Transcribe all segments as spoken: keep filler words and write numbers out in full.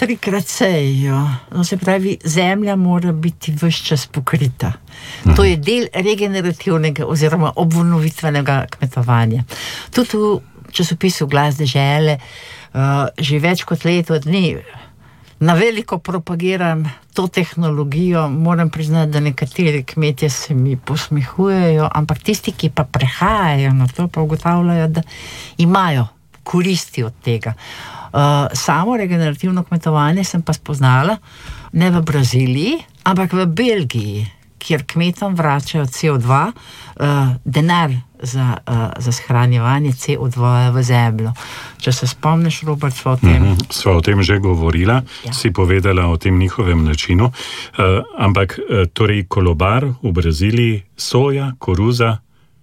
trikrat sejo. No, se pravi, zemlja mora biti ves čas pokrita. Mhm. To je del regenerativnega oziroma obnovitvenega kmetovanja. Tudi v časopisu Glas dežele uh, že več kot leto dni na veliko propagiram to tehnologijo. Moram priznati, da nekateri kmetje se mi posmehujejo, ampak tisti, ki pa prehajajo na to, pa ugotavljajo, da imajo koristi od tega. Uh, samo regenerativno kmetovanje sem pa spoznala ne v Braziliji, ampak v Belgiji, kjer kmetom vračajo C O dva, uh, denar za, uh, za shranjevanje C O dva v zemljo. Če se spomniš, Robert, sva o tem... Mm-hmm, sva o tem že govorila, ja. Si povedala o tem njihovem načinu, uh, ampak uh, torej kolobar v Braziliji, soja, koruza,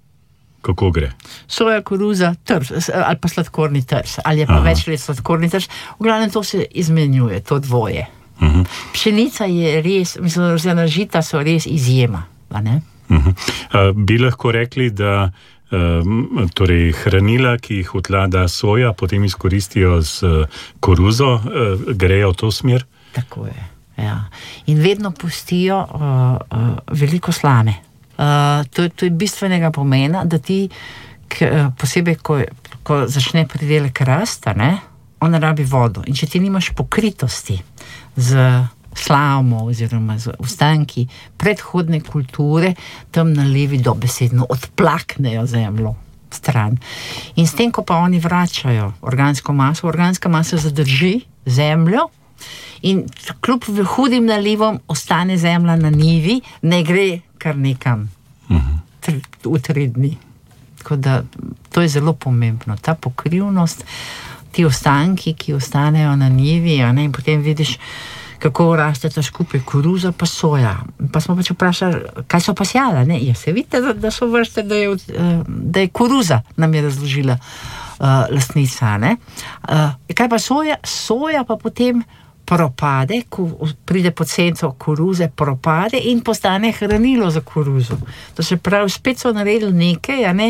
kako gre? Soja, koruza, trs, ali pa sladkorni trs, ali je pa Aha. več let sladkorni trs. V glavnem to se izmenjuje, to dvoje. Uh-huh. Pšenica je res, mislim, oziroma žita so res izjema. Ne? Uh-huh. Uh, bi lahko rekli, da uh, torej hranila, ki jih vtlada soja, potem izkoristijo z uh, koruzo, uh, grejo v to smer? Tako je, ja. In vedno pustijo uh, uh, veliko slame. Uh, to, to je bistvenega pomena, da ti k, uh, posebej, ko, ko začne pridelek rasta, ne, on rabi vodo. In če ti nimaš pokritosti z slamo oziroma z ostanki predhodne kulture, tam nalivi dobesedno odplaknejo zemljo stran. In s tem, ko pa oni vračajo organsko maso, organska masa zadrži zemljo in kljub hudim nalivom ostane zemlja na nivi, ne gre kar nekam uh-huh. v tri dni. Tako da to je zelo pomembno. Ta pokrivnost, ti ostanki, ki ostanejo na nivi, a ne, in potem vidiš, kako rasteta skupaj koruza pa soja. Pa smo pač vprašali, kaj so pa sjala, ne? Ja, se vidite, da, da so vrste, da je, da je koruza, nam je razložila uh, lastnica, ne? Uh, kaj pa soja? Soja pa potem propade, ko pride pod senco koruze, propade in postane hranilo za koruzo. To se pravi, spet so naredili nekaj, a ne,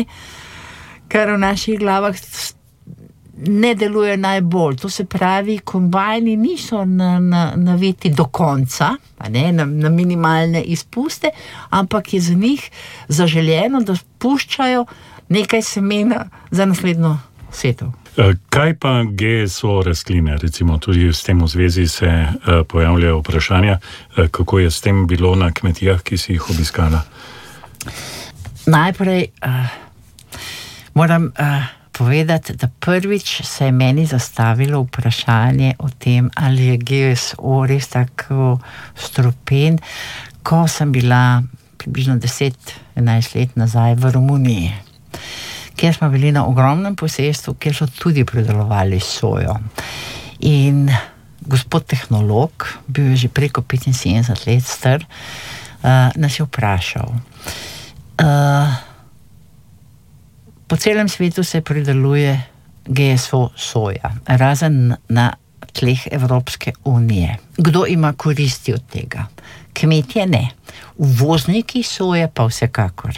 kar v naših glavah ne deluje najbolj. To se pravi, kombajni niso na, na, naviti do konca, a ne, na, na minimalne izpuste, ampak je za njih zaželjeno, da puščajo nekaj semena za naslednjo setov. Kaj pa G S O rastline? Recimo tudi s tem v zvezi se uh, pojavljajo vprašanja, uh, kako je s tem bilo na kmetijah, ki si jih obiskala? Najprej uh, moram uh, povedati, da prvič se je meni zastavilo vprašanje o tem, ali je G S O res tako strupen, ko sem bila približno deset enajst let nazaj v Romuniji, kjer smo bili na ogromnem posestvu, kjer so tudi pridelovali sojo. In gospod tehnolog, bil je že preko petinsedemdeset let star, uh, nas je vprašal. Uh, po celem svetu se prideluje G S O soja, razen na tleh Evropske unije. Kdo ima koristi od tega? Kmetje ne. Uvozniki soje pa vsekakor.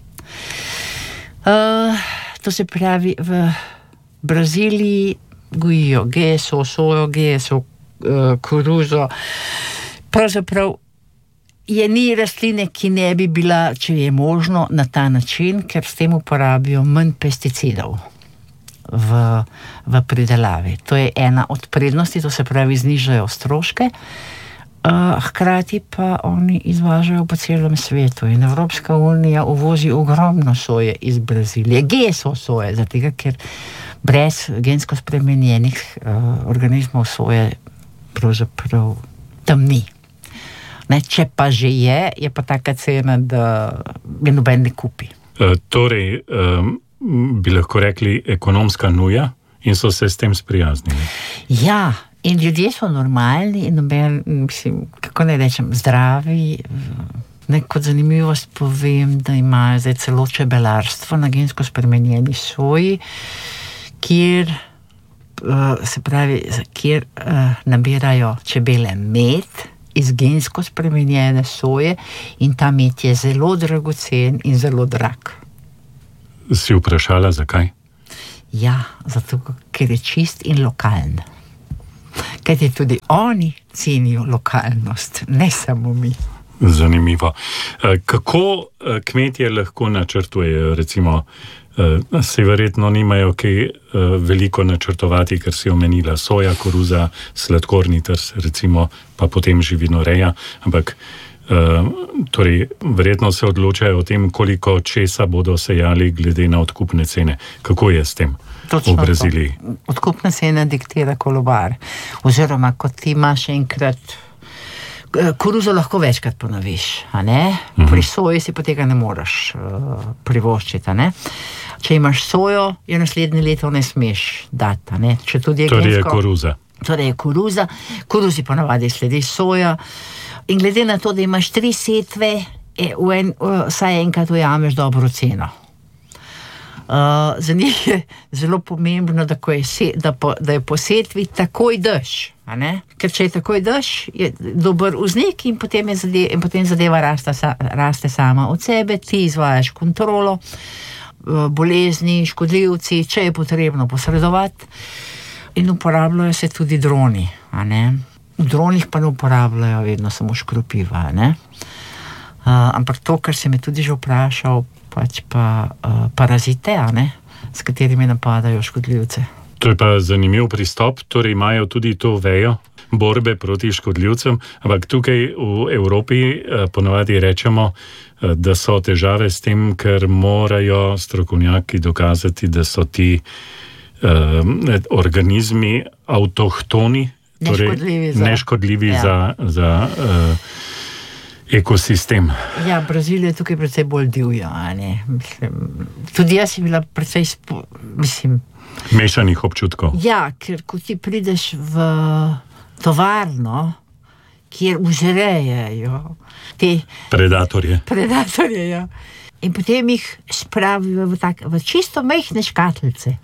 Uh, to se pravi, v Braziliji gojijo G S O sojo, G S O uh, koruzo. Pravzaprav je ni rastline, ki ne bi bila, če je možno, na ta način, ker s tem uporabijo manj pesticidov v, v pridelavi. To je ena od prednosti, to se pravi, znižajo stroške. Uh, hkrati pa oni izvažajo po celem svetu in Evropska unija uvozi ogromno soje iz Brazilije, G S O soje, zato ker brez gensko spremenjenih uh, organizmov soje pravzaprav tam ni. Ne, če pa že je, je pa taka cena, da je noben ne kupi. Uh, torej, um, bi lahko rekli ekonomska nuja in so se s tem sprijaznili? Ja, in ljudje so normalni in noben, mislim, kako ne rečem, zdravi. Ne, kot zanimivost povem, da imajo zdaj celo čebelarstvo na gensko spremenjeni soji, kjer, uh, se pravi, kjer uh, nabirajo čebele med iz gensko spremenjene soje in ta med je zelo dragocen in zelo drag. Si vprašala, zakaj? Ja, zato, ker je čist in lokalen. Kajti tudi oni cenijo lokalnost, ne samo mi. Zanimivo. Kako kmetje lahko načrtujejo, recimo, se verjetno nimajo kaj veliko načrtovati, ker si omenila soja, koruza, sladkorni trs, recimo, pa potem živinoreja, ampak torej, verjetno se odločajo o tem, koliko česa bodo sejali glede na odkupne cene. Kako je s tem Točno v Braziliji? To. Odkupna cena diktira kolobar. Oziroma, kot ti imaš enkrat, koruzo lahko večkrat ponoviš, a ne? Uh-huh. Pri soji si pa tega ne moreš uh, privoščiti, a ne? Če imaš sojo, jo naslednje leto ne smeš dati, a ne? Če tudi je torej gensko, je koruza. Torej je koruza. Koruzi ponavadi sledi soja. In glede na to, da imaš tri setve, v en, vsaj enkrat ujameš dobro ceno. Uh, za njih je zelo pomembno, da, ko je, se, da, po, da je po setvi takoj dež. A ne? Ker če je takoj dež, je dober vznik in potem, je zadeva, in potem zadeva raste, raste sama od sebe, ti izvajaš kontrolo, bolezni, škodljivci, če je potrebno posredovati. In uporabljajo se tudi droni, a ne? V dronih pa ne uporabljajo vedno samo škropiva, ne? Uh, ampak to, kar si me tudi že vprašal, pač pa uh, parazite, a ne? S katerimi napadajo škodljivce. To je pa zanimiv pristop, torej imajo tudi to vejo borbe proti škodljivcem, ampak tukaj v Evropi uh, ponavadi rečemo, uh, da so težave s tem, ker morajo strokovnjaki dokazati, da so ti uh, organizmi avtohtoni, torej neškodljivi za, neškodljivi ja. za, za uh, ekosistem. Ja, Brazilija je tukaj precej bolj divja, ne? Mislim, tudi jaz sem bila precej, spo, mislim... mešanih občutkov. Ja, ker ko ti prideš v tovarno, kjer užrejejo te... Predatorje. Predatorje, ja. In potem jih spravijo v, tak, v čisto mehne škatlice.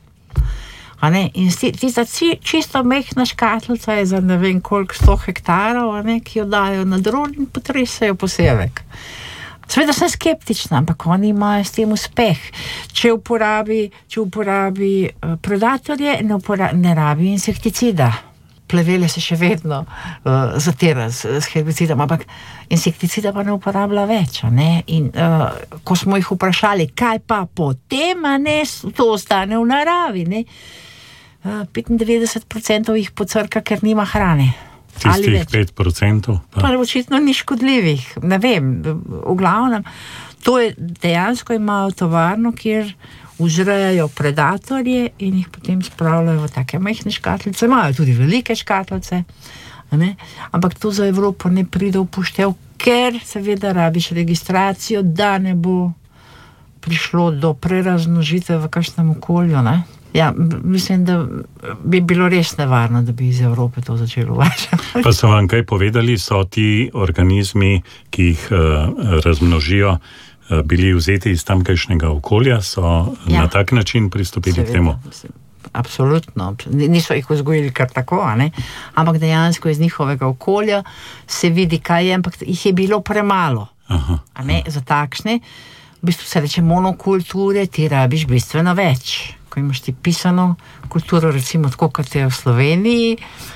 A ne? In tista čisto mehna škatlica je za ne vem koliko sto hektarov, a ne? Ki jo dajo na dron in potresajo posevek. Seveda sem skeptična, ampak oni imajo s tem uspeh. Če uporabi, če uporabi uh, predatorje, ne, upora, ne rabi insekticida. Plevele se še vedno uh, zatira s, s herbicidom, ampak insekticida pa ne uporablja več. A ne? In uh, ko smo jih vprašali, kaj pa potem, a ne, to ostane v naravi, ne? Uh, petindevetdeset procentov jih pocrka, ker nima hrane. Tistih pet procentov? Pa. pa očitno ni škodljivih, ne vem, v glavnem. To je, dejansko imajo tovarno, kjer užrejajo predatorje in jih potem spravljajo v take majhne škatlice. Imajo tudi velike škatlice, ne? Ampak to za Evropo ne pride v poštev, ker seveda rabiš registracijo, da ne bo prišlo do prerazmnožitve v kakšnem okolju, ne? Ja, mislim, da bi bilo res nevarno, da bi iz Evrope to začelo uvažati. Pa so vam kaj povedali, so ti organizmi, ki jih uh, razmnožijo, uh, bili vzeti iz tamkajšnjega okolja, so ja. na tak način pristopili Seveda, k temu? Mislim, absolutno. Niso jih vzgojili kar tako, a ne? Ampak dejansko iz njihovega okolja se vidi, kaj je, ampak jih je bilo premalo. Aha. A ne? Za takšne, v bistvu se reče monokulture, ti rabiš bistveno več. Ko imaš ti pisano kulturo, recimo tako, kot je v Sloveniji,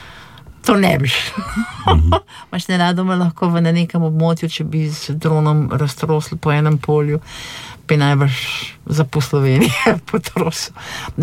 to ne biš. Mm-hmm. Maš nenadoma lahko v nekem območju, če bi z dronom raztrosli po enem polju, bi najbrž za po Sloveniji potrosil.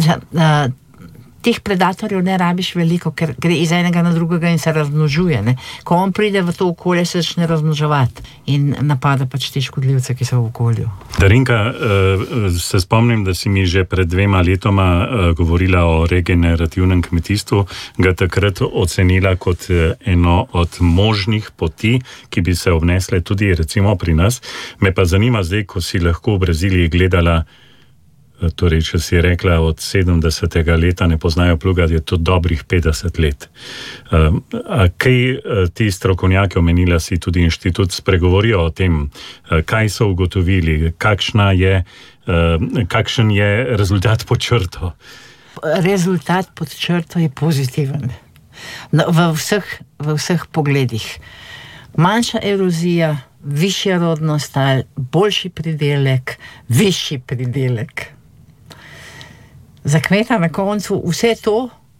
Teh predatorjev ne rabiš veliko, ker gre iz enega na drugega in se razmnožuje. Ne? Ko on pride v to okolje, se začne razmnoževati in napada pač te škodljivce, ki so v okolju. Darinka, se spomnim, da si mi že pred dvema letoma govorila o regenerativnem kmetijstvu, ga takrat ocenila kot eno od možnih poti, ki bi se obnesle tudi recimo pri nas. Me pa zanima zdaj, ko si lahko v Braziliji gledala, torej, če si rekla, od sedemdesetega leta ne poznajo pluga, je to dobrih petdeset let. Uh, a kaj uh, ti strokovnjaki, omenila si tudi inštitut, spregovorijo o tem, uh, kaj so ugotovili, kakšna je, uh, kakšen je rezultat pod črto? Rezultat pod črto je pozitiven. No, v vseh, v vseh pogledih. Manjša erozija, višja rodnost, boljši pridelek, višji pridelek. Za kmeta na koncu vse to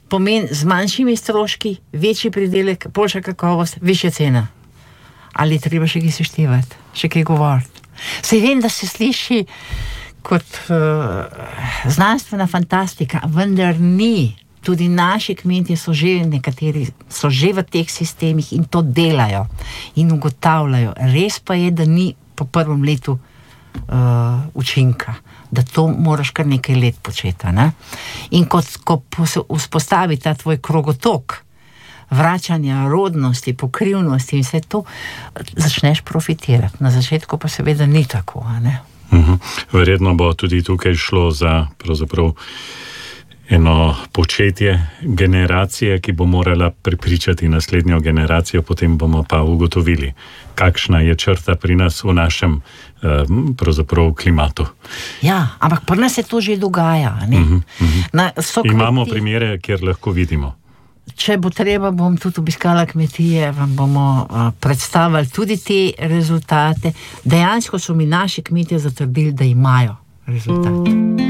pomeni z manjšimi stroški, večji pridelek, boljša kakovost, višja cena. Ali treba še kaj seštevati, še kaj govoriti. Saj vem, da se sliši kot uh, znanstvena fantastika, vendar ni. Tudi naši kmetje so že nekateri, so že v teh sistemih in to delajo in ugotavljajo. Res pa je, da ni po prvem letu uh, učinka, da to moraš kar nekaj let početi. Ne? In ko, ko se vzpostavi ta tvoj krogotok vračanja rodnosti, pokrivnosti in vse to, začneš profitirati. Na začetku pa seveda ni tako. Ne? Uh-huh. Verjetno bo tudi tukaj šlo za pravzaprav eno početje generacije, ki bo morala prepričati naslednjo generacijo, potem bomo pa ugotovili, kakšna je črta pri nas v našem pravzaprav klimatu. Ja, ampak pri nas se to že dogaja. Ne? Uh-huh, uh-huh. Na, Imamo kmeti... primere, kjer lahko vidimo. Če bo treba, bom tudi obiskala kmetije, vam bomo uh, predstavili tudi te rezultate. Dejansko so mi naši kmetje zatrdili, da imajo rezultate.